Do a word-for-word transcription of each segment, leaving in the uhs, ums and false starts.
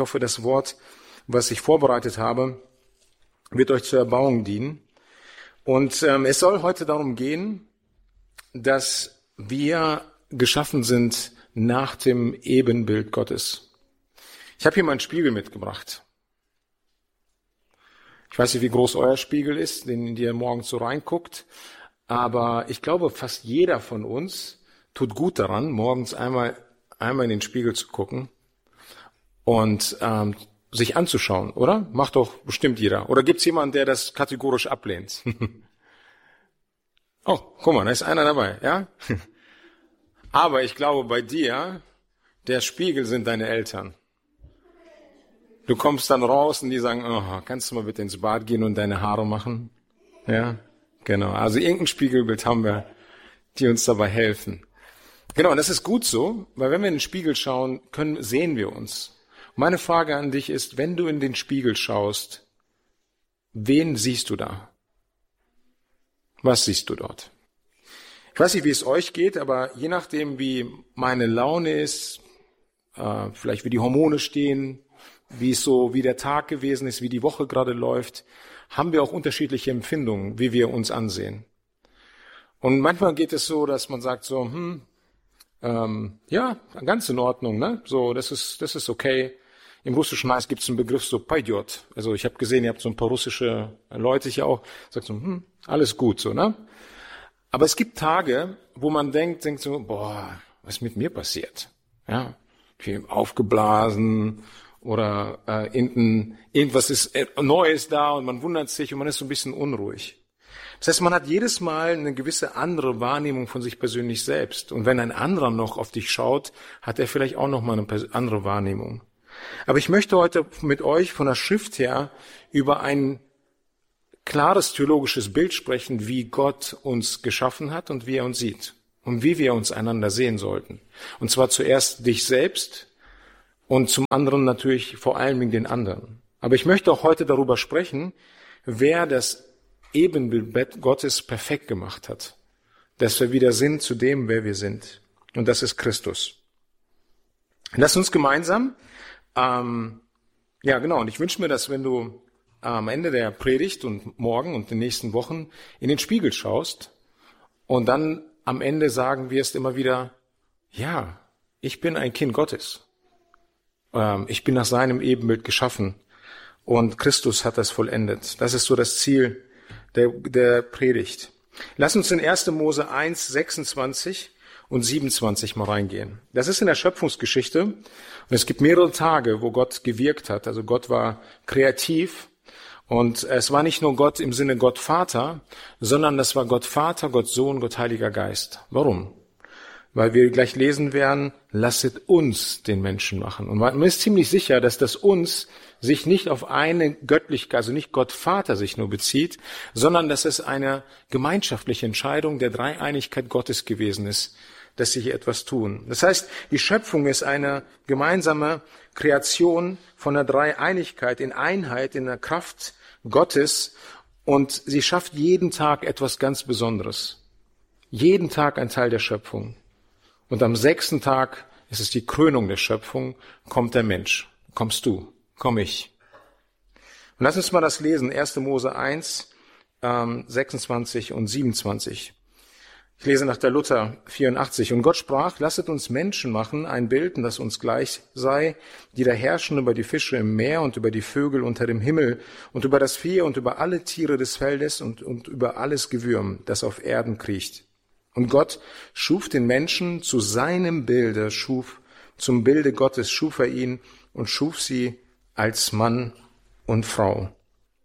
hoffe, das Wort, was ich vorbereitet habe, wird euch zur Erbauung dienen. Und ähm, es soll heute darum gehen, dass wir geschaffen sind nach dem Ebenbild Gottes. Ich habe hier mal einen Spiegel mitgebracht. Ich weiß nicht, wie groß euer Spiegel ist, den ihr morgens so reinguckt, aber ich glaube, fast jeder von uns tut gut daran, morgens einmal einmal in den Spiegel zu gucken und ähm, sich anzuschauen, oder? Macht doch bestimmt jeder. Oder gibt's jemanden, der das kategorisch ablehnt? Oh, guck mal, da ist einer dabei, ja? Aber ich glaube, bei dir, der Spiegel sind deine Eltern. Du kommst dann raus und die sagen, oh, kannst du mal bitte ins Bad gehen und deine Haare machen? Ja, genau. Also irgendein Spiegelbild haben wir, die uns dabei helfen. Genau, und das ist gut so, weil wenn wir in den Spiegel schauen, können, sehen wir uns. Meine Frage an dich ist, wenn du in den Spiegel schaust, wen siehst du da? Was siehst du dort? Ich weiß nicht, wie es euch geht, aber je nachdem, wie meine Laune ist, äh, vielleicht wie die Hormone stehen, wie es so, wie der Tag gewesen ist, wie die Woche gerade läuft, haben wir auch unterschiedliche Empfindungen, wie wir uns ansehen. Und manchmal geht es so, dass man sagt so, hm, ähm, ja, ganz in Ordnung, ne? So, das ist, das ist okay. Im Russischen heißt, gibt es einen Begriff so pойдет. Also ich habe gesehen, ihr habt so ein paar russische Leute hier auch, sagt so, hm, alles gut, so, ne? Aber es gibt Tage, wo man denkt, denkt so, boah, was ist mit mir passiert? Ja, ich bin aufgeblasen oder äh, irgendein, irgendwas ist Neues da und man wundert sich und man ist so ein bisschen unruhig. Das heißt, man hat jedes Mal eine gewisse andere Wahrnehmung von sich persönlich selbst. Und wenn ein anderer noch auf dich schaut, hat er vielleicht auch noch mal eine andere Wahrnehmung. Aber ich möchte heute mit euch von der Schrift her über ein klares theologisches Bild sprechen, wie Gott uns geschaffen hat und wie er uns sieht und wie wir uns einander sehen sollten. Und zwar zuerst dich selbst und zum anderen natürlich vor allem den anderen. Aber ich möchte auch heute darüber sprechen, wer das Ebenbild Gottes perfekt gemacht hat, dass wir wieder sind zu dem, wer wir sind. Und das ist Christus. Lass uns gemeinsam, ähm, ja genau, und ich wünsche mir, dass wenn du am Ende der Predigt und morgen und in den nächsten Wochen in den Spiegel schaust und dann am Ende sagen wirst immer wieder, ja, ich bin ein Kind Gottes. Ähm, ich bin nach seinem Ebenbild geschaffen und Christus hat das vollendet. Das ist so das Ziel der, der Predigt. Lass uns in erster Mose eins, sechsundzwanzig und siebenundzwanzig mal reingehen. Das ist in der Schöpfungsgeschichte und es gibt mehrere Tage, wo Gott gewirkt hat. Also Gott war kreativ und es war nicht nur Gott im Sinne Gott Vater, sondern das war Gott Vater, Gott Sohn, Gott Heiliger Geist. Warum? Weil wir gleich lesen werden, lasset uns den Menschen machen. Und man ist ziemlich sicher, dass das uns sich nicht auf eine Göttlichkeit, also nicht Gott Vater sich nur bezieht, sondern dass es eine gemeinschaftliche Entscheidung der Dreieinigkeit Gottes gewesen ist, dass sie hier etwas tun. Das heißt, die Schöpfung ist eine gemeinsame Kreation von der Dreieinigkeit in Einheit, in der Kraft Gottes und sie schafft jeden Tag etwas ganz Besonderes. Jeden Tag ein Teil der Schöpfung. Und am sechsten Tag, es ist die Krönung der Schöpfung, kommt der Mensch. Kommst du, komm ich. Und lass uns mal das lesen, erster Mose eins, ähm, sechsundzwanzig und siebenundzwanzig. Ich lese nach der Luther vierundachtzig. Und Gott sprach, lasset uns Menschen machen, ein Bild, das uns gleich sei, die da herrschen über die Fische im Meer und über die Vögel unter dem Himmel und über das Vieh und über alle Tiere des Feldes und, und über alles Gewürm, das auf Erden kriecht. Und Gott schuf den Menschen zu seinem Bilde, schuf, zum Bilde Gottes schuf er ihn und schuf sie als Mann und Frau.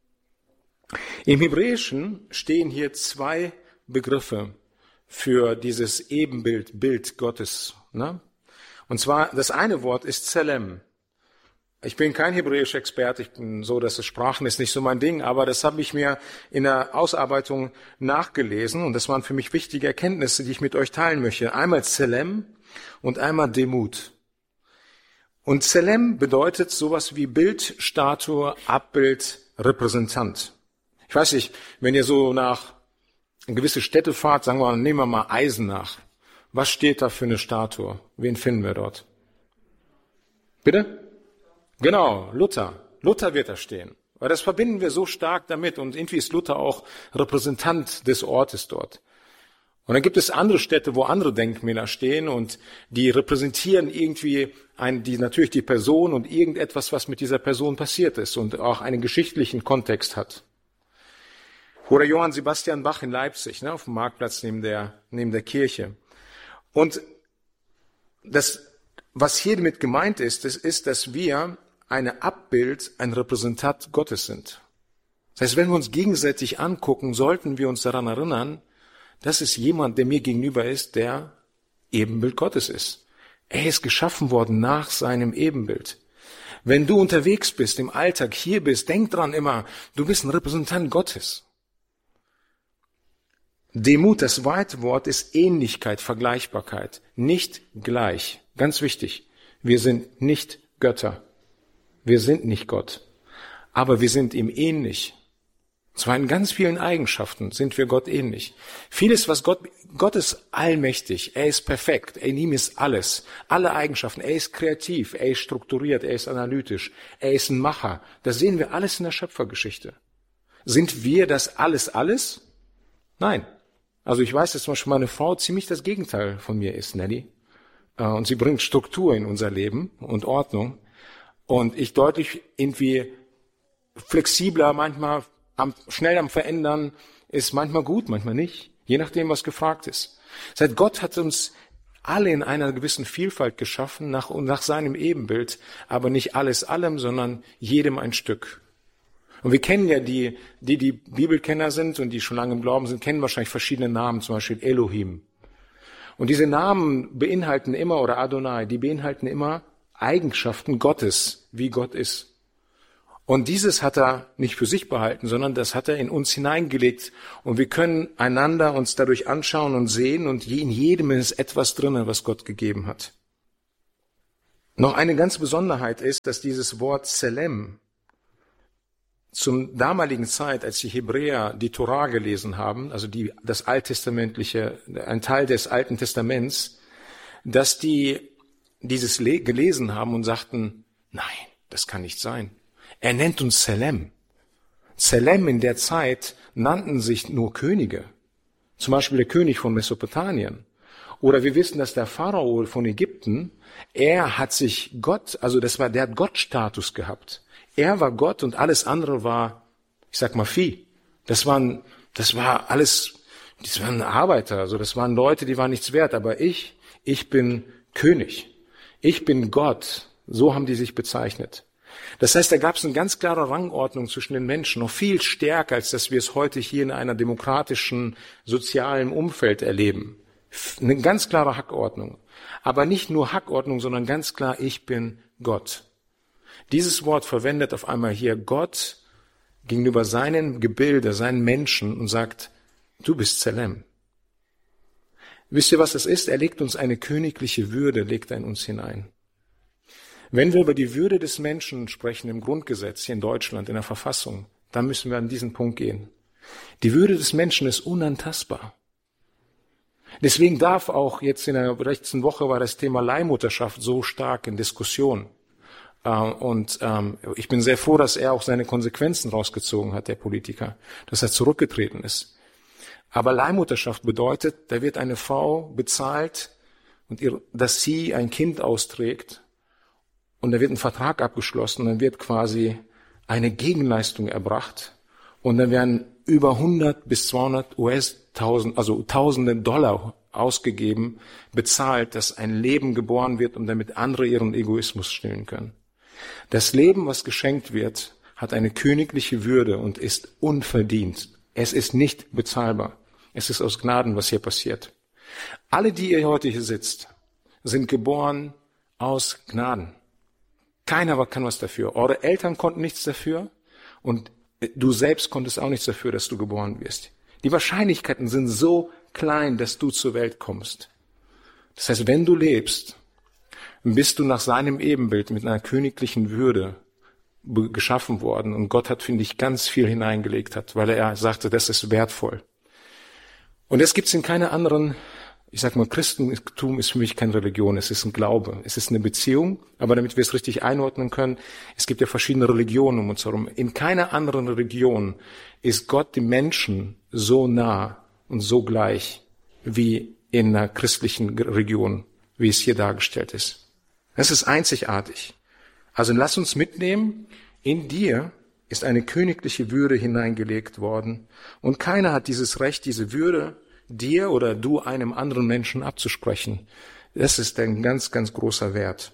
Im Hebräischen stehen hier zwei Begriffe für dieses Ebenbild, Bild Gottes. Ne? Und zwar, das eine Wort ist Tselem. Ich bin kein hebräischer Experte, ich bin so, dass das Sprachen ist nicht so mein Ding, aber das habe ich mir in der Ausarbeitung nachgelesen und das waren für mich wichtige Erkenntnisse, die ich mit euch teilen möchte. Einmal Tselem und einmal Demut. Und Tselem bedeutet sowas wie Bild, Statue, Abbild, Repräsentant. Ich weiß nicht, wenn ihr so nach gewisse Städte fahrt, sagen wir, nehmen wir mal Eisenach. Was steht da für eine Statue? Wen finden wir dort? Bitte? Genau, Luther. Luther wird da stehen. Weil das verbinden wir so stark damit und irgendwie ist Luther auch Repräsentant des Ortes dort. Und dann gibt es andere Städte, wo andere Denkmäler stehen und die repräsentieren irgendwie ein, die, natürlich die Person und irgendetwas, was mit dieser Person passiert ist und auch einen geschichtlichen Kontext hat. Oder Johann Sebastian Bach in Leipzig, ne, auf dem Marktplatz neben der, neben der Kirche. Und das, was hier damit gemeint ist, das ist, dass wir eine Abbild, ein Repräsentant Gottes sind. Das heißt, wenn wir uns gegenseitig angucken, sollten wir uns daran erinnern, das ist jemand, der mir gegenüber ist, der Ebenbild Gottes ist. Er ist geschaffen worden nach seinem Ebenbild. Wenn du unterwegs bist, im Alltag hier bist, denk dran immer, du bist ein Repräsentant Gottes. Demut, das zweite Wort, ist Ähnlichkeit, Vergleichbarkeit, nicht gleich. Ganz wichtig, wir sind nicht Götter. Wir sind nicht Gott, aber wir sind ihm ähnlich. Zwar in ganz vielen Eigenschaften sind wir Gott ähnlich. Vieles, was Gott, Gott ist allmächtig, er ist perfekt, in ihm ist alles, alle Eigenschaften, er ist kreativ, er ist strukturiert, er ist analytisch, er ist ein Macher. Das sehen wir alles in der Schöpfergeschichte. Sind wir das alles, alles? Nein. Also ich weiß, dass zum Beispiel meine Frau ziemlich das Gegenteil von mir ist, Nelly. Und sie bringt Struktur in unser Leben und Ordnung. Und ich deutlich irgendwie flexibler, manchmal am, schnell am Verändern, ist manchmal gut, manchmal nicht, je nachdem, was gefragt ist. Seit Gott hat uns alle in einer gewissen Vielfalt geschaffen, nach, nach seinem Ebenbild, aber nicht alles allem, sondern jedem ein Stück. Und wir kennen ja die, die die Bibelkenner sind und die schon lange im Glauben sind, kennen wahrscheinlich verschiedene Namen, zum Beispiel Elohim. Und diese Namen beinhalten immer, oder Adonai, die beinhalten immer Eigenschaften Gottes, wie Gott ist. Und dieses hat er nicht für sich behalten, sondern das hat er in uns hineingelegt. Und wir können einander uns dadurch anschauen und sehen und in jedem ist etwas drin, was Gott gegeben hat. Noch eine ganze Besonderheit ist, dass dieses Wort Tselem zum damaligen Zeit, als die Hebräer die Torah gelesen haben, also die, das alttestamentliche, ein Teil des Alten Testaments, dass die dieses gelesen haben und sagten, nein, das kann nicht sein. Er nennt uns Tselem. Tselem in der Zeit nannten sich nur Könige. Zum Beispiel der König von Mesopotamien. Oder wir wissen, dass der Pharao von Ägypten, er hat sich Gott, also das war, der hat Gottstatus gehabt. Er war Gott und alles andere war, ich sag mal, Vieh. Das waren, das war alles, das waren Arbeiter, also das waren Leute, die waren nichts wert. Aber ich, ich bin König. Ich bin Gott. So haben die sich bezeichnet. Das heißt, da gab es eine ganz klare Rangordnung zwischen den Menschen, noch viel stärker, als dass wir es heute hier in einer demokratischen, sozialen Umfeld erleben. Eine ganz klare Hackordnung. Aber nicht nur Hackordnung, sondern ganz klar, ich bin Gott. Dieses Wort verwendet auf einmal hier Gott gegenüber seinen Gebilde, seinen Menschen und sagt, du bist Tselem. Wisst ihr, was das ist? Er legt uns eine königliche Würde, legt er in uns hinein. Wenn wir über die Würde des Menschen sprechen im Grundgesetz hier in Deutschland, in der Verfassung, dann müssen wir an diesen Punkt gehen. Die Würde des Menschen ist unantastbar. Deswegen darf auch jetzt in der letzten Woche war das Thema Leihmutterschaft so stark in Diskussion. Und ähm, ich bin sehr froh, dass er auch seine Konsequenzen rausgezogen hat, der Politiker, dass er zurückgetreten ist. Aber Leihmutterschaft bedeutet, da wird eine Frau bezahlt, und ihr, dass sie ein Kind austrägt, und da wird ein Vertrag abgeschlossen, und dann wird quasi eine Gegenleistung erbracht, und dann werden über hundert bis zweihundert U S-Tausend, also Tausende Dollar ausgegeben, bezahlt, dass ein Leben geboren wird, und damit andere ihren Egoismus stillen können. Das Leben, was geschenkt wird, hat eine königliche Würde und ist unverdient. Es ist nicht bezahlbar. Es ist aus Gnaden, was hier passiert. Alle, die ihr heute hier sitzt, sind geboren aus Gnaden. Keiner kann was dafür. Eure Eltern konnten nichts dafür und du selbst konntest auch nichts dafür, dass du geboren wirst. Die Wahrscheinlichkeiten sind so klein, dass du zur Welt kommst. Das heißt, wenn du lebst, bist du nach seinem Ebenbild mit einer königlichen Würde geschaffen worden. Und Gott hat, finde ich, ganz viel hineingelegt hat, weil er sagte, das ist wertvoll. Und das gibt's in keiner anderen Ich sag mal, Christentum ist für mich keine Religion, es ist ein Glaube, es ist eine Beziehung, aber damit wir es richtig einordnen können, es gibt ja verschiedene Religionen um uns herum. In keiner anderen Religion ist Gott dem Menschen so nah und so gleich wie in einer christlichen Religion, wie es hier dargestellt ist. Das ist einzigartig. Also lass uns mitnehmen, in dir ist eine königliche Würde hineingelegt worden und keiner hat dieses Recht, diese Würde dir oder du einem anderen Menschen abzusprechen. Das ist ein ganz, ganz großer Wert.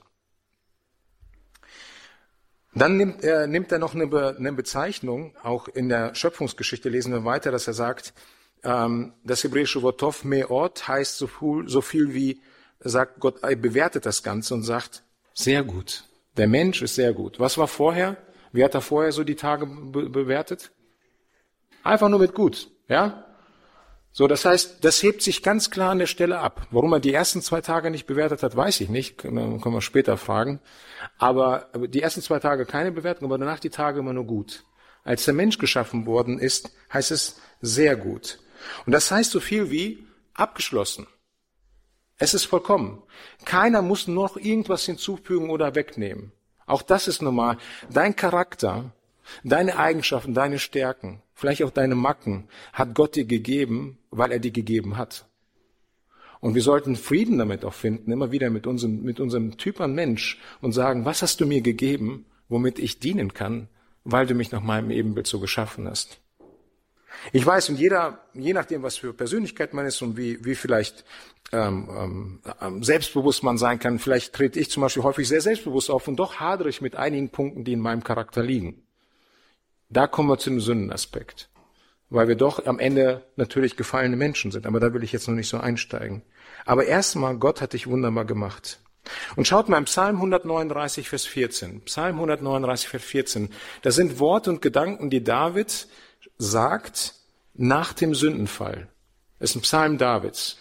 Dann nimmt er, nimmt er noch eine, Be, eine Bezeichnung, auch in der Schöpfungsgeschichte lesen wir weiter, dass er sagt, ähm, das hebräische Wort Tov Me'ot heißt so viel, so viel wie, sagt Gott, er bewertet das Ganze und sagt, sehr gut. Der Mensch ist sehr gut. Was war vorher? Wie hat er vorher so die Tage be- bewertet? Einfach nur mit gut, ja? So, das heißt, das hebt sich ganz klar an der Stelle ab. Warum er die ersten zwei Tage nicht bewertet hat, weiß ich nicht. Können wir später fragen. Aber die ersten zwei Tage keine Bewertung, aber danach die Tage immer nur gut. Als der Mensch geschaffen worden ist, heißt es sehr gut. Und das heißt so viel wie abgeschlossen. Es ist vollkommen. Keiner muss noch irgendwas hinzufügen oder wegnehmen. Auch das ist normal. Dein Charakter, deine Eigenschaften, deine Stärken, vielleicht auch deine Macken, hat Gott dir gegeben, weil er dir gegeben hat. Und wir sollten Frieden damit auch finden, immer wieder mit unserem, mit unserem Typ an Mensch und sagen, was hast du mir gegeben, womit ich dienen kann, weil du mich nach meinem Ebenbild so geschaffen hast. Ich weiß, und jeder, je nachdem, was für Persönlichkeit man ist und wie, wie vielleicht ähm, ähm, selbstbewusst man sein kann, vielleicht trete ich zum Beispiel häufig sehr selbstbewusst auf und doch hadere ich mit einigen Punkten, die in meinem Charakter liegen. Da kommen wir zu dem Sündenaspekt, weil wir doch am Ende natürlich gefallene Menschen sind, aber da will ich jetzt noch nicht so einsteigen. Aber erstmal, Gott hat dich wunderbar gemacht. Und schaut mal im Psalm hundertneununddreißig, Vers vierzehn. Psalm hundertneununddreißig, Vers vierzehn. Das sind Worte und Gedanken, die David sagt nach dem Sündenfall. Das ist ein Psalm Davids.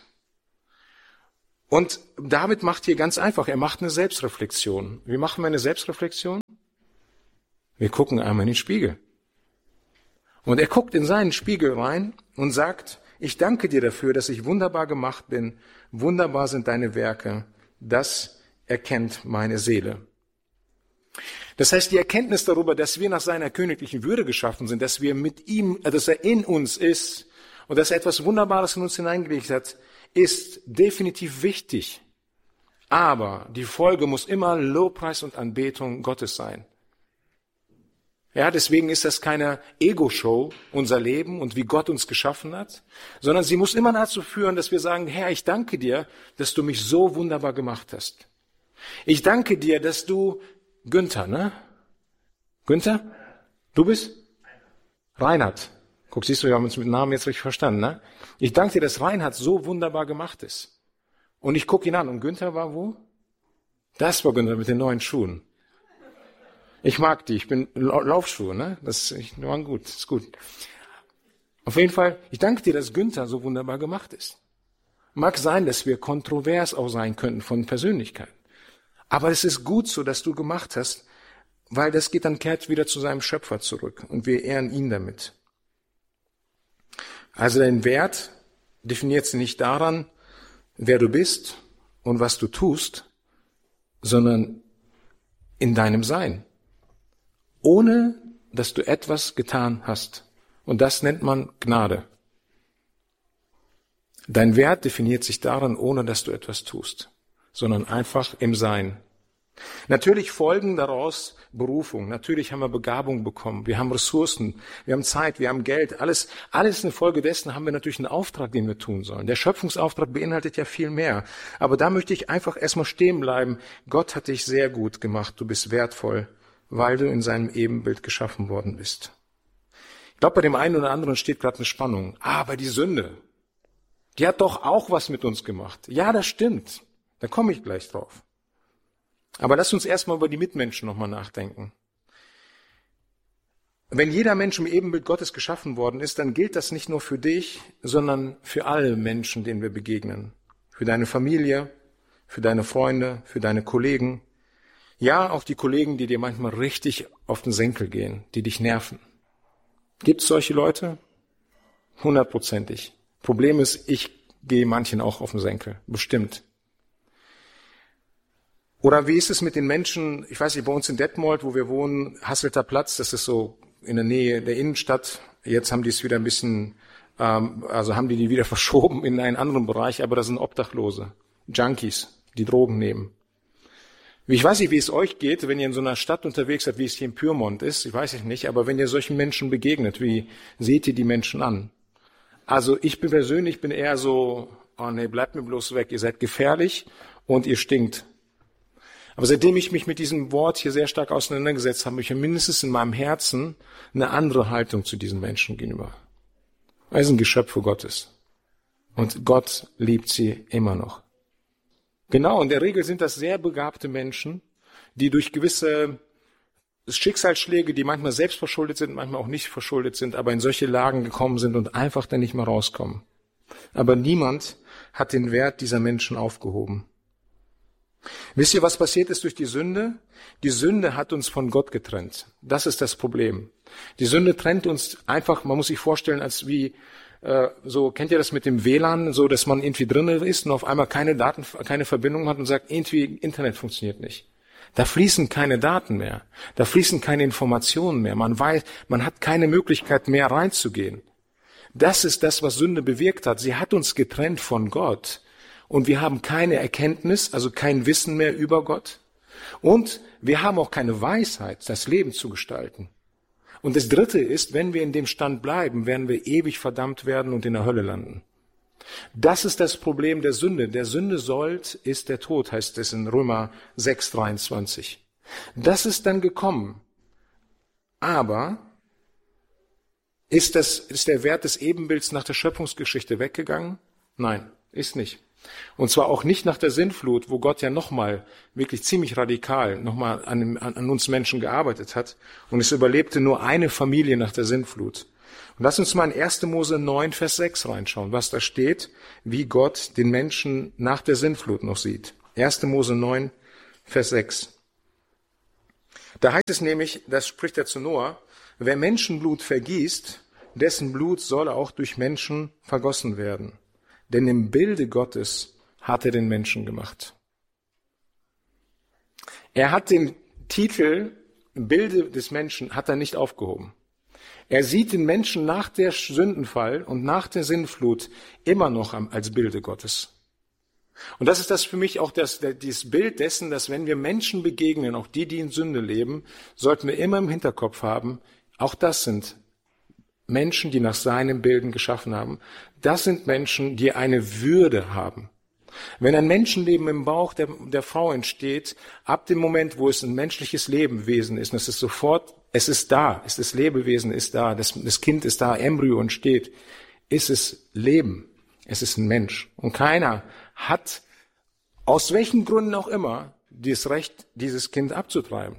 Und David macht hier ganz einfach, er macht eine Selbstreflexion. Wie machen wir eine Selbstreflexion? Wir gucken einmal in den Spiegel. Und er guckt in seinen Spiegel rein und sagt, ich danke dir dafür, dass ich wunderbar gemacht bin. Wunderbar sind deine Werke. Das erkennt meine Seele. Das heißt, die Erkenntnis darüber, dass wir nach seiner königlichen Würde geschaffen sind, dass wir mit ihm, dass er in uns ist und dass er etwas Wunderbares in uns hineingelegt hat, ist definitiv wichtig. Aber die Folge muss immer Lobpreis und Anbetung Gottes sein. Ja, deswegen ist das keine Ego-Show, unser Leben und wie Gott uns geschaffen hat, sondern sie muss immer dazu führen, dass wir sagen, Herr, ich danke dir, dass du mich so wunderbar gemacht hast. Ich danke dir, dass du, Günther, ne? Günther? Du bist? Reinhard. Guck, siehst du, wir haben uns mit Namen jetzt richtig verstanden, ne? Ich danke dir, dass Reinhard so wunderbar gemacht ist. Und ich gucke ihn an. Und Günther war wo? Das war Günther mit den neuen Schuhen. Ich mag die, ich bin Laufschuhe, ne? Das waren gut, ist gut. Auf jeden Fall, ich danke dir, dass Günther so wunderbar gemacht ist. Mag sein, dass wir kontrovers auch sein könnten von Persönlichkeit. Aber es ist gut so, dass du gemacht hast, weil das geht dann kehrt wieder zu seinem Schöpfer zurück und wir ehren ihn damit. Also dein Wert definiert sich nicht daran, wer du bist und was du tust, sondern in deinem Sein. Ohne, dass du etwas getan hast. Und das nennt man Gnade. Dein Wert definiert sich daran, ohne dass du etwas tust, sondern einfach im Sein. Natürlich folgen daraus Berufung. Natürlich haben wir Begabung bekommen. Wir haben Ressourcen. Wir haben Zeit. Wir haben Geld. Alles, alles eine Folge dessen haben wir natürlich einen Auftrag, den wir tun sollen. Der Schöpfungsauftrag beinhaltet ja viel mehr. Aber da möchte ich einfach erstmal stehen bleiben. Gott hat dich sehr gut gemacht. Du bist wertvoll, weil du in seinem Ebenbild geschaffen worden bist. Ich glaube, bei dem einen oder anderen steht gerade eine Spannung. Ah, aber die Sünde, die hat doch auch was mit uns gemacht. Ja, das stimmt. Da komme ich gleich drauf. Aber lass uns erstmal über die Mitmenschen nochmal nachdenken. Wenn jeder Mensch im Ebenbild Gottes geschaffen worden ist, dann gilt das nicht nur für dich, sondern für alle Menschen, denen wir begegnen. Für deine Familie, für deine Freunde, für deine Kollegen. Ja, auch die Kollegen, die dir manchmal richtig auf den Senkel gehen, die dich nerven. Gibt es solche Leute? Hundertprozentig. Problem ist, ich gehe manchen auch auf den Senkel. Bestimmt. Oder wie ist es mit den Menschen, ich weiß nicht, bei uns in Detmold, wo wir wohnen, Hasselter Platz, das ist so in der Nähe der Innenstadt. Jetzt haben die es wieder ein bisschen, ähm, also haben die die wieder verschoben in einen anderen Bereich, aber das sind Obdachlose, Junkies, die Drogen nehmen. Ich weiß nicht, wie es euch geht, wenn ihr in so einer Stadt unterwegs seid, wie es hier in Pyrmont ist, ich weiß es nicht, aber wenn ihr solchen Menschen begegnet, wie seht ihr die Menschen an? Also ich bin persönlich, bin eher so, oh nee, bleibt mir bloß weg, ihr seid gefährlich und ihr stinkt. Aber seitdem ich mich mit diesem Wort hier sehr stark auseinandergesetzt habe, habe ich mindestens in meinem Herzen eine andere Haltung zu diesen Menschen gegenüber. Es sind Geschöpfe Gottes. Und Gott liebt sie immer noch. Genau, in der Regel sind das sehr begabte Menschen, die durch gewisse Schicksalsschläge, die manchmal selbst verschuldet sind, manchmal auch nicht verschuldet sind, aber in solche Lagen gekommen sind und einfach dann nicht mehr rauskommen. Aber niemand hat den Wert dieser Menschen aufgehoben. Wisst ihr, was passiert ist durch die Sünde? Die Sünde hat uns von Gott getrennt. Das ist das Problem. Die Sünde trennt uns einfach, man muss sich vorstellen, als wie, äh, so, kennt ihr das mit dem W L A N, so, dass man irgendwie drin ist und auf einmal keine Daten, keine Verbindung hat und sagt, irgendwie Internet funktioniert nicht. Da fließen keine Daten mehr. Da fließen keine Informationen mehr. Man weiß, man hat keine Möglichkeit mehr reinzugehen. Das ist das, was Sünde bewirkt hat. Sie hat uns getrennt von Gott. Und wir haben keine Erkenntnis, also kein Wissen mehr über Gott. Und wir haben auch keine Weisheit, das Leben zu gestalten. Und das Dritte ist, wenn wir in dem Stand bleiben, werden wir ewig verdammt werden und in der Hölle landen. Das ist das Problem der Sünde. Der Sünde Sold ist der Tod, heißt es in Römer sechs dreiundzwanzig. Das ist dann gekommen. Aber ist, das, ist der Wert des Ebenbilds nach der Schöpfungsgeschichte weggegangen? Nein, ist nicht. Und zwar auch nicht nach der Sintflut, wo Gott ja nochmal wirklich ziemlich radikal nochmal an, an, an uns Menschen gearbeitet hat. Und es überlebte nur eine Familie nach der Sintflut. Und lass uns mal in erster Mose neun, Vers sechs reinschauen, was da steht, wie Gott den Menschen nach der Sintflut noch sieht. erster Mose neun, Vers sechs. Da heißt es nämlich, das spricht er zu Noah, wer Menschenblut vergießt, dessen Blut soll auch durch Menschen vergossen werden. Denn im Bilde Gottes hat er den Menschen gemacht. Er hat den Titel Bilde des Menschen hat er nicht aufgehoben. Er sieht den Menschen nach der Sündenfall und nach der Sintflut immer noch als Bilde Gottes. Und das ist das für mich auch das, das Bild dessen, dass wenn wir Menschen begegnen, auch die, die in Sünde leben, sollten wir immer im Hinterkopf haben, auch das sind Menschen, die nach seinem Bilden geschaffen haben. Das sind Menschen, die eine Würde haben. Wenn ein Menschenleben im Bauch der, der Frau entsteht, ab dem Moment, wo es ein menschliches Lebewesen ist, und es ist sofort, es ist da, es ist das Lebewesen ist da, das, das Kind ist da, Embryo entsteht, ist es Leben, es ist ein Mensch. Und keiner hat, aus welchen Gründen auch immer, das Recht, dieses Kind abzutreiben.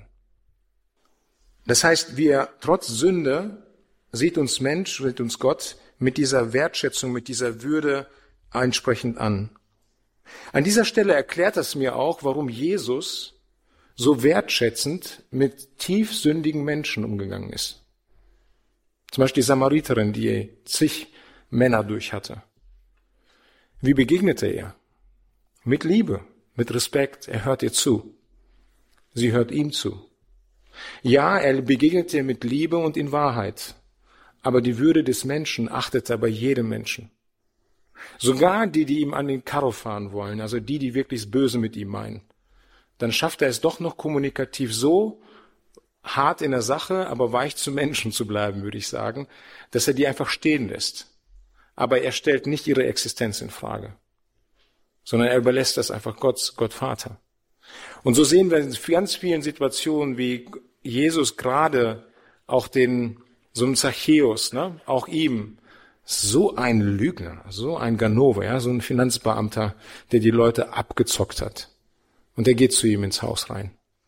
Das heißt, wir trotz Sünde sieht uns Mensch, sieht uns Gott mit dieser Wertschätzung, mit dieser Würde entsprechend an. An dieser Stelle erklärt das mir auch, warum Jesus so wertschätzend mit tiefsündigen Menschen umgegangen ist. Zum Beispiel die Samariterin, die zig Männer durch hatte. Wie begegnete er? Mit Liebe, mit Respekt. Er hört ihr zu. Sie hört ihm zu. Ja, er begegnete mit Liebe und in Wahrheit. Aber die Würde des Menschen achtet er bei jedem Menschen. Sogar die, die ihm an den Karro fahren wollen, also die, die wirklich das Böse mit ihm meinen. Dann schafft er es doch noch kommunikativ so hart in der Sache, aber weich zu Menschen zu bleiben, würde ich sagen, dass er die einfach stehen lässt. Aber er stellt nicht ihre Existenz in Frage, sondern er überlässt das einfach Gott, Gott Vater. Und so sehen wir in ganz vielen Situationen, wie Jesus gerade auch den so ein Zachäus, ne, auch ihm, so ein Lügner, so ein Ganove, ja, so ein Finanzbeamter, der die Leute abgezockt hat. Und er geht zu ihm ins Haus rein.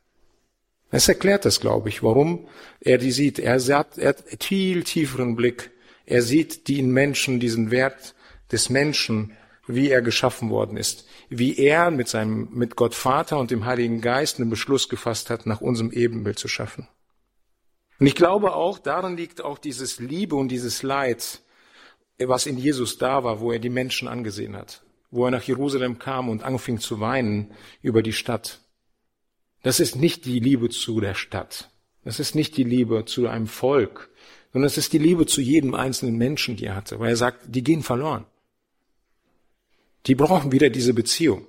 Es erklärt das, glaube ich, warum er die sieht. Er hat, er hat viel tieferen Blick. Er sieht den Menschen, diesen Wert des Menschen, wie er geschaffen worden ist. Wie er mit seinem, mit Gott Vater und dem Heiligen Geist einen Beschluss gefasst hat, nach unserem Ebenbild zu schaffen. Und ich glaube auch, darin liegt auch dieses Liebe und dieses Leid. was in Jesus da war, wo er die Menschen angesehen hat, wo er nach Jerusalem kam und anfing zu weinen über die Stadt. Das ist nicht die Liebe zu der Stadt. Das ist nicht die Liebe zu einem Volk, sondern es ist die Liebe zu jedem einzelnen Menschen, die er hatte, weil er sagt, die gehen verloren. Die brauchen wieder diese Beziehung.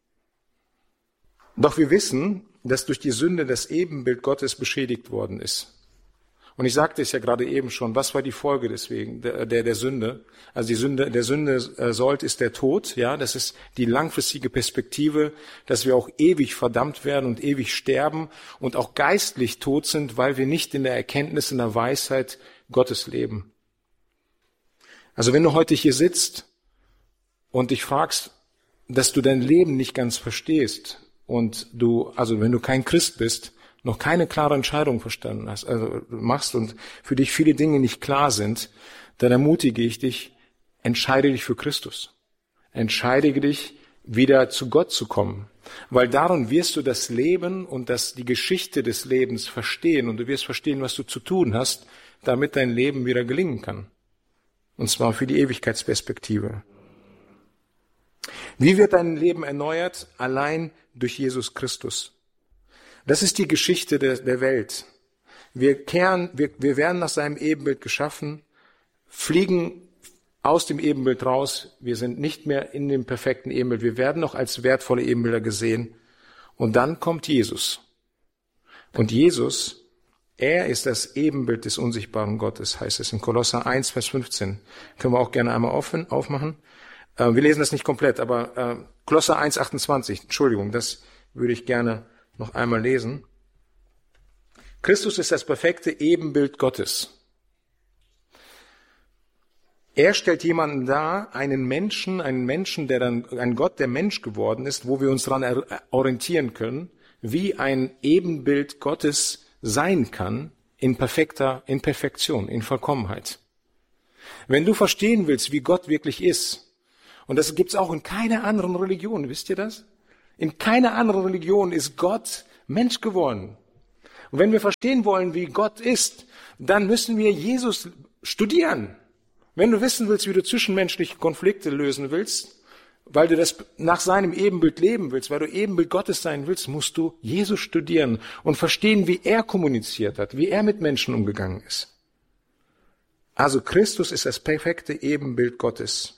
Doch wir wissen, dass durch die Sünde das Ebenbild Gottes beschädigt worden ist. Und ich sagte es ja gerade eben schon, was war die Folge deswegen, der, der, der Sünde? Also die Sünde, der Sünde äh, sollt ist der Tod, ja, das ist die langfristige Perspektive, dass wir auch ewig verdammt werden und ewig sterben und auch geistlich tot sind, weil wir nicht in der Erkenntnis, in der Weisheit Gottes leben. Also wenn du heute hier sitzt und dich fragst, dass du dein Leben nicht ganz verstehst und du, also wenn du kein Christ bist, noch keine klare Entscheidung verstanden hast, also machst und für dich viele Dinge nicht klar sind, dann ermutige ich dich, entscheide dich für Christus. Entscheide dich, wieder zu Gott zu kommen. Weil darin wirst du das Leben und das, die Geschichte des Lebens verstehen und du wirst verstehen, was du zu tun hast, damit dein Leben wieder gelingen kann. Und zwar für die Ewigkeitsperspektive. Wie wird dein Leben erneuert? Allein durch Jesus Christus. Das ist die Geschichte der, der Welt. Wir kehren, wir, wir werden nach seinem Ebenbild geschaffen, fliegen aus dem Ebenbild raus. Wir sind nicht mehr in dem perfekten Ebenbild. Wir werden noch als wertvolle Ebenbilder gesehen. Und dann kommt Jesus. Und Jesus, er ist das Ebenbild des unsichtbaren Gottes, heißt es in Kolosser eins, Vers fünfzehn. Können wir auch gerne einmal offen, aufmachen. Äh, wir lesen das nicht komplett, aber äh, Kolosser eins, achtundzwanzig, Entschuldigung, das würde ich gerne noch einmal lesen. Christus ist das perfekte Ebenbild Gottes. Er stellt jemanden dar, einen Menschen, einen Menschen, der dann, ein Gott, der Mensch geworden ist, wo wir uns daran orientieren können, wie ein Ebenbild Gottes sein kann, in perfekter, in Perfektion, in Vollkommenheit. Wenn du verstehen willst, wie Gott wirklich ist, und das gibt's auch in keiner anderen Religion, wisst ihr das? In keiner anderen Religion ist Gott Mensch geworden. Und wenn wir verstehen wollen, wie Gott ist, dann müssen wir Jesus studieren. Wenn du wissen willst, wie du zwischenmenschliche Konflikte lösen willst, weil du das nach seinem Ebenbild leben willst, weil du Ebenbild Gottes sein willst, musst du Jesus studieren und verstehen, wie er kommuniziert hat, wie er mit Menschen umgegangen ist. Also Christus ist das perfekte Ebenbild Gottes.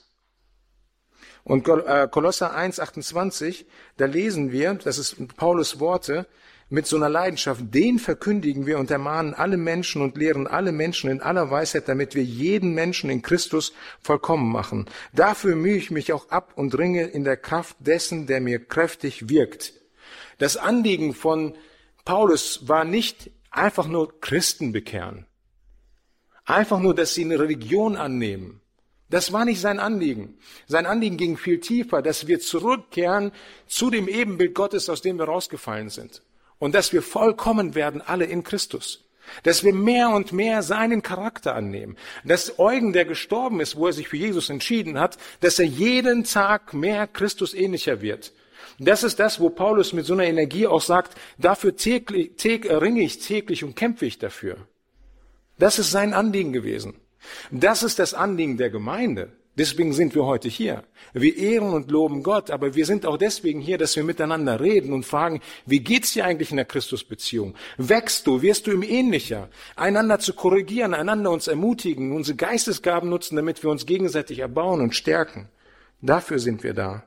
Und Kolosser eins, achtundzwanzig, da lesen wir, das ist Paulus Worte, mit so einer Leidenschaft, den verkündigen wir und ermahnen alle Menschen und lehren alle Menschen in aller Weisheit, damit wir jeden Menschen in Christus vollkommen machen. Dafür mühe ich mich auch ab und ringe in der Kraft dessen, der mir kräftig wirkt. Das Anliegen von Paulus war nicht einfach nur Christen bekehren. Einfach nur, dass sie eine Religion annehmen. Das war nicht sein Anliegen. Sein Anliegen ging viel tiefer, dass wir zurückkehren zu dem Ebenbild Gottes, aus dem wir rausgefallen sind. Und dass wir vollkommen werden, alle in Christus. Dass wir mehr und mehr seinen Charakter annehmen. Dass Eugen, der gestorben ist, wo er sich für Jesus entschieden hat, dass er jeden Tag mehr Christus ähnlicher wird. Das ist das, wo Paulus mit so einer Energie auch sagt, dafür täglich, täglich, ringe ich täglich und kämpfe ich dafür. Das ist sein Anliegen gewesen. Das ist das Anliegen der Gemeinde. Deswegen sind wir heute hier. Wir ehren und loben Gott, aber wir sind auch deswegen hier, dass wir miteinander reden und fragen, wie geht's dir eigentlich in der Christusbeziehung? Wächst du? Wirst du ihm ähnlicher? Einander zu korrigieren, einander uns ermutigen, unsere Geistesgaben nutzen, damit wir uns gegenseitig erbauen und stärken. Dafür sind wir da.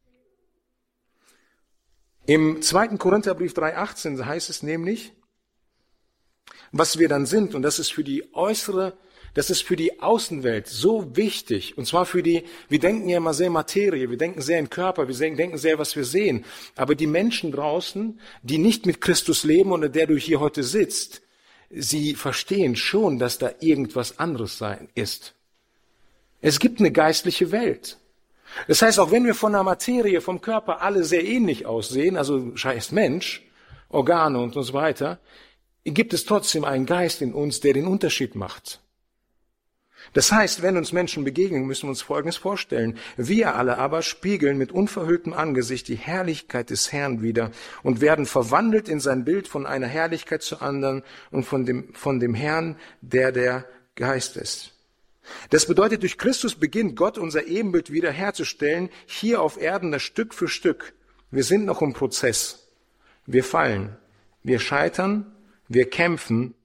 Im zweiten Korintherbrief drei achtzehn heißt es nämlich, was wir dann sind, und das ist für die äußere Das ist für die Außenwelt so wichtig. Und zwar für die, wir denken ja immer sehr Materie, wir denken sehr in Körper, wir denken sehr, was wir sehen. Aber die Menschen draußen, die nicht mit Christus leben oder der du hier heute sitzt, sie verstehen schon, dass da irgendwas anderes sein ist. Es gibt eine geistliche Welt. Das heißt, auch wenn wir von der Materie, vom Körper alle sehr ähnlich aussehen, also scheiß Mensch, Organe und so weiter, gibt es trotzdem einen Geist in uns, der den Unterschied macht. Das heißt, wenn uns Menschen begegnen, müssen wir uns Folgendes vorstellen. Wir alle aber spiegeln mit unverhülltem Angesicht die Herrlichkeit des Herrn wider und werden verwandelt in sein Bild von einer Herrlichkeit zur anderen und von dem, von dem Herrn, der der Geist ist. Das bedeutet, durch Christus beginnt Gott unser Ebenbild wiederherzustellen, hier auf Erden das Stück für Stück. Wir sind noch im Prozess. Wir fallen, wir scheitern, wir kämpfen.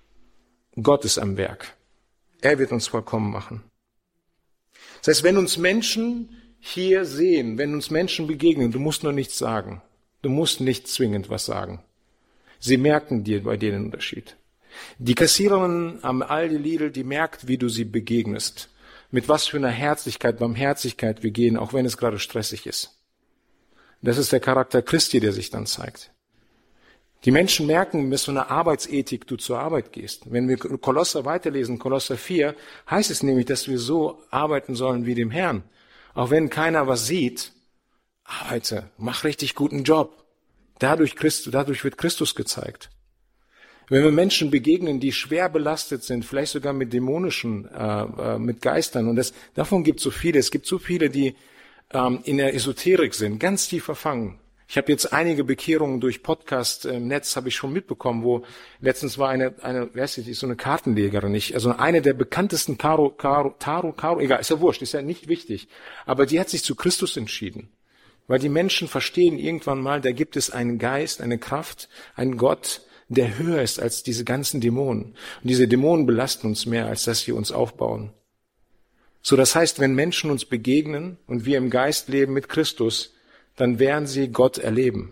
Gott ist am Werk. Er wird uns vollkommen machen. Das heißt, wenn uns Menschen hier sehen, wenn uns Menschen begegnen, du musst nur nichts sagen. Du musst nicht zwingend was sagen. Sie merken dir bei dir den Unterschied. Die Kassiererin am Aldi Lidl, die merkt, wie du sie begegnest. Mit was für einer Herzlichkeit, Barmherzigkeit wir gehen, auch wenn es gerade stressig ist. Das ist der Charakter Christi, der sich dann zeigt. Die Menschen merken, mit so einer Arbeitsethik du zur Arbeit gehst. Wenn wir Kolosser weiterlesen, Kolosser vier, heißt es nämlich, dass wir so arbeiten sollen wie dem Herrn. Auch wenn keiner was sieht, arbeite, mach richtig guten Job. Dadurch, Christ, dadurch wird Christus gezeigt. Wenn wir Menschen begegnen, die schwer belastet sind, vielleicht sogar mit dämonischen, äh, mit Geistern, und das, davon gibt es so viele. Es gibt so viele, die ähm, in der Esoterik sind, ganz tief verfangen. Ich habe jetzt einige Bekehrungen durch Podcast im Netz habe ich schon mitbekommen, wo letztens war eine, eine, wer ist die, so eine Kartenlegerin, nicht, also eine der bekanntesten Karo, Karo, Taro, Karo, egal, ist ja wurscht, ist ja nicht wichtig, aber die hat sich zu Christus entschieden, weil die Menschen verstehen irgendwann mal, da gibt es einen Geist, eine Kraft, einen Gott, der höher ist als diese ganzen Dämonen. Und diese Dämonen belasten uns mehr, als dass sie uns aufbauen. So, das heißt, wenn Menschen uns begegnen und wir im Geist leben mit Christus, dann werden sie Gott erleben.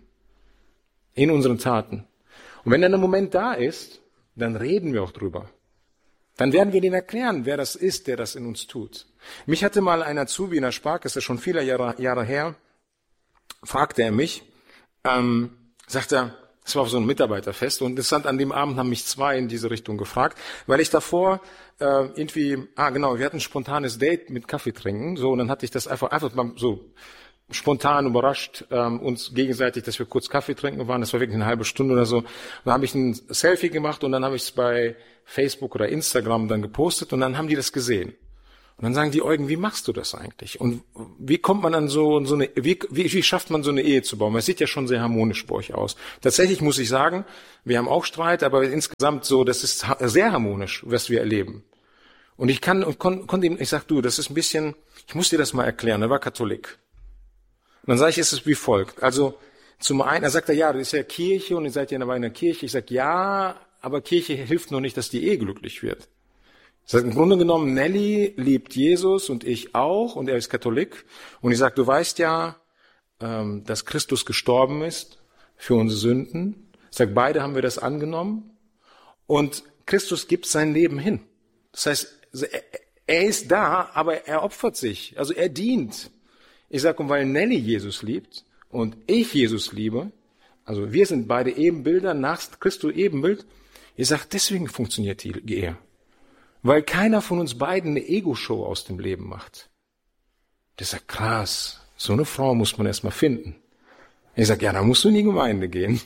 In unseren Taten. Und wenn dann ein Moment da ist, dann reden wir auch drüber. Dann werden wir denen erklären, wer das ist, der das in uns tut. Mich hatte mal ein Azubi in der Sparkasse, schon viele Jahre, Jahre her, fragte er mich, ähm, sagt er, das war auf so einem Mitarbeiterfest und interessant, an dem Abend haben mich zwei in diese Richtung gefragt, weil ich davor äh, irgendwie, ah genau, wir hatten ein spontanes Date mit Kaffee trinken, so, und dann hatte ich das einfach, einfach mal so spontan überrascht, ähm, uns gegenseitig, dass wir kurz Kaffee trinken waren, das war wirklich eine halbe Stunde oder so. Dann habe ich ein Selfie gemacht und dann habe ich es bei Facebook oder Instagram dann gepostet und dann haben die das gesehen. Und dann sagen die, Eugen, wie machst du das eigentlich? Und wie kommt man an so, so eine, wie, wie, wie schafft man so eine Ehe zu bauen? Es sieht ja schon sehr harmonisch bei euch aus. Tatsächlich muss ich sagen, wir haben auch Streit, aber insgesamt so, das ist sehr harmonisch, was wir erleben. Und ich kann, und kon, konnte ihm, ich sag, du, das ist ein bisschen, ich muss dir das mal erklären, er war Katholik. Und dann sage ich, es ist wie folgt. Also, zum einen, er sagt er, ja, das ist ja Kirche und ihr seid ja in einer Kirche. Ich sage, ja, aber Kirche hilft noch nicht, dass die Ehe glücklich wird. Ich sage, im Grunde genommen, Nelly liebt Jesus und ich auch und er ist Katholik. Und ich sage, du weißt ja, ähm, dass Christus gestorben ist für unsere Sünden. Ich sage, beide haben wir das angenommen. Und Christus gibt sein Leben hin. Das heißt, er ist da, aber er opfert sich. Also er dient. Ich sage, und weil Nelly Jesus liebt und ich Jesus liebe, also wir sind beide Ebenbilder nach Christus Ebenbild, ich sage, deswegen funktioniert die Ehe. Weil keiner von uns beiden eine Ego-Show aus dem Leben macht. Der sagt, krass, so eine Frau muss man erst mal finden. Ich sage, ja, da musst du in die Gemeinde gehen.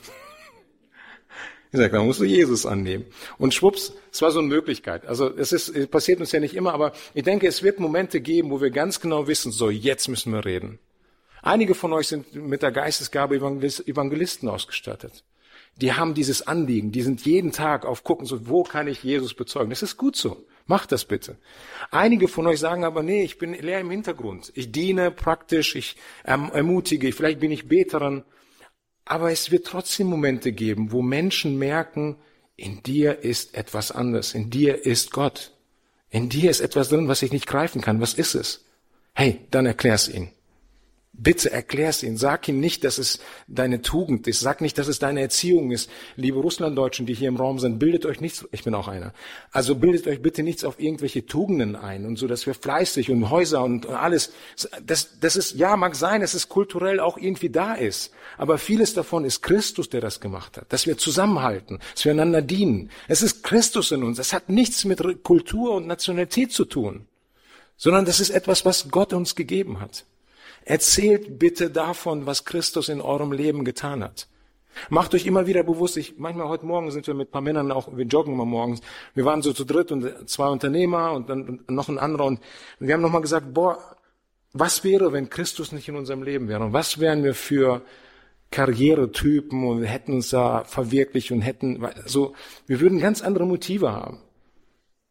Ich sage, da musst du Jesus annehmen. Und schwupps, es war so eine Möglichkeit. Also es ist, es passiert uns ja nicht immer, aber ich denke, es wird Momente geben, wo wir ganz genau wissen, so, jetzt müssen wir reden. Einige von euch sind mit der Geistesgabe Evangelisten ausgestattet. Die haben dieses Anliegen, die sind jeden Tag auf gucken, so, wo kann ich Jesus bezeugen? Das ist gut so. Macht das bitte. Einige von euch sagen aber, nee, ich bin leer im Hintergrund. Ich diene praktisch, ich ermutige, vielleicht bin ich Beterin. Aber es wird trotzdem Momente geben, wo Menschen merken, in dir ist etwas anderes. In dir ist Gott. In dir ist etwas drin, was ich nicht greifen kann. Was ist es? Hey, dann erklär's ihnen. Bitte erklär's ihnen. Sag ihnen nicht, dass es deine Tugend ist. Sag nicht, dass es deine Erziehung ist. Liebe Russlanddeutschen, die hier im Raum sind, bildet euch nichts, ich bin auch einer. Also bildet euch bitte nichts auf irgendwelche Tugenden ein und so, dass wir fleißig und Häuser und alles, das, das ist, ja, mag sein, dass es kulturell auch irgendwie da ist. Aber vieles davon ist Christus, der das gemacht hat. Dass wir zusammenhalten, dass wir einander dienen. Es ist Christus in uns. Es hat nichts mit Kultur und Nationalität zu tun. Sondern das ist etwas, was Gott uns gegeben hat. Erzählt bitte davon, was Christus in eurem Leben getan hat. Macht euch immer wieder bewusst, ich, manchmal heute Morgen sind wir mit ein paar Männern auch, wir joggen immer morgens, wir waren so zu dritt und zwei Unternehmer und dann noch ein anderer und wir haben nochmal gesagt, boah, was wäre, wenn Christus nicht in unserem Leben wäre? Und was wären wir für Karrieretypen und wir hätten uns da verwirklicht und hätten, so, wir würden ganz andere Motive haben.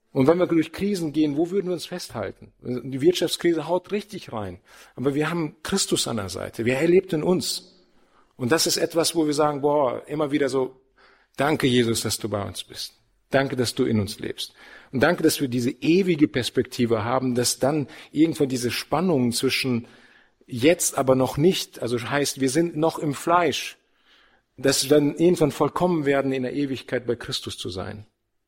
Und wenn wir durch Krisen gehen, wo würden wir uns festhalten? Die Wirtschaftskrise haut richtig rein. Aber wir haben Christus an der Seite. Wer erlebt in uns? Und das ist etwas, wo wir sagen, boah, immer wieder so, danke Jesus, dass du bei uns bist. Danke, dass du in uns lebst. Und danke, dass wir diese ewige Perspektive haben, dass dann irgendwann diese Spannungen zwischen jetzt aber noch nicht, also heißt, wir sind noch im Fleisch, dass wir dann irgendwann vollkommen werden, in der Ewigkeit bei Christus zu sein.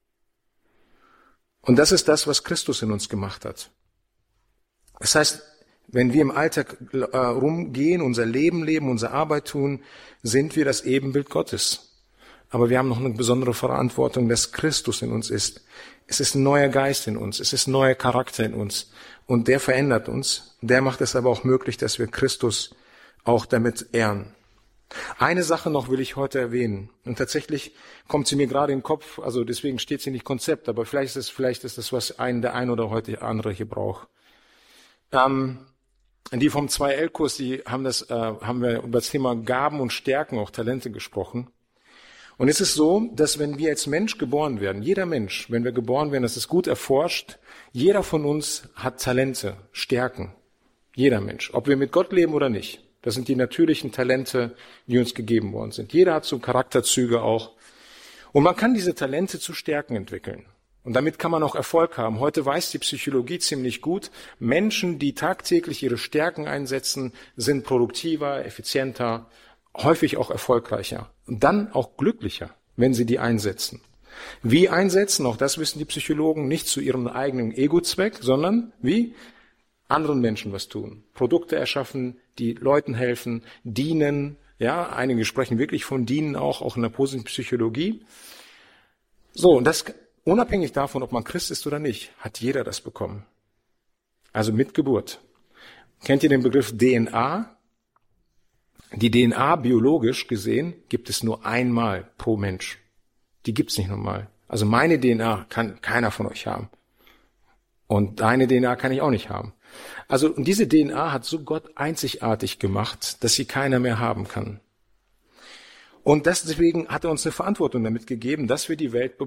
Und das ist das, was Christus in uns gemacht hat. Das heißt, wenn wir im Alltag äh, rumgehen, unser Leben leben, unsere Arbeit tun, sind wir das Ebenbild Gottes. Aber wir haben noch eine besondere Verantwortung, dass Christus in uns ist. Es ist ein neuer Geist in uns, es ist ein neuer Charakter in uns. Und der verändert uns. Der macht es aber auch möglich, dass wir Christus auch damit ehren. Eine Sache noch will ich heute erwähnen. Und tatsächlich kommt sie mir gerade in den Kopf, also deswegen steht sie nicht Konzept, aber vielleicht ist es, vielleicht ist das, was ein, der ein oder heute andere hier braucht. Ähm, die vom zwei L-Kurs, die haben das, äh, haben wir über das Thema Gaben und Stärken, auch Talente gesprochen. Und es ist so, dass wenn wir als Mensch geboren werden, jeder Mensch, wenn wir geboren werden, das ist gut erforscht, jeder von uns hat Talente, Stärken. Jeder Mensch, ob wir mit Gott leben oder nicht. Das sind die natürlichen Talente, die uns gegeben worden sind. Jeder hat so Charakterzüge auch. Und man kann diese Talente zu Stärken entwickeln. Und damit kann man auch Erfolg haben. Heute weiß die Psychologie ziemlich gut, Menschen, die tagtäglich ihre Stärken einsetzen, sind produktiver, effizienter, häufig auch erfolgreicher. Und dann auch glücklicher, wenn sie die einsetzen. Wie einsetzen? Auch das wissen die Psychologen, nicht zu ihrem eigenen Ego-Zweck, sondern wie? Anderen Menschen was tun. Produkte erschaffen, die Leuten helfen, dienen. Ja, einige sprechen wirklich von dienen auch, auch in der positiven Psychologie. So, und das unabhängig davon, ob man Christ ist oder nicht, hat jeder das bekommen. Also mit Geburt. Kennt ihr den Begriff D N A? Die D N A, biologisch gesehen, gibt es nur einmal pro Mensch. Die gibt's nicht nochmal. Also meine D N A kann keiner von euch haben. Und deine D N A kann ich auch nicht haben. Also, und diese D N A hat so Gott einzigartig gemacht, dass sie keiner mehr haben kann. Und deswegen hat er uns eine Verantwortung damit gegeben, dass wir die Welt